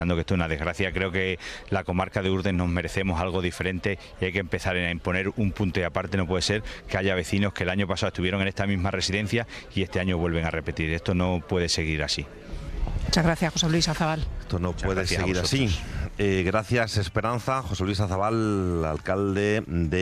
Que esto es una desgracia. Creo que la comarca de Urdes nos merecemos algo diferente y hay que empezar a imponer un punto y aparte. No puede ser que haya vecinos que el año pasado estuvieron en esta misma residencia y este año vuelven a repetir. Esto no puede seguir así. Muchas gracias, José Luis Azabal. Esto no puede seguir así. Gracias, Esperanza. José Luis Azabal, alcalde de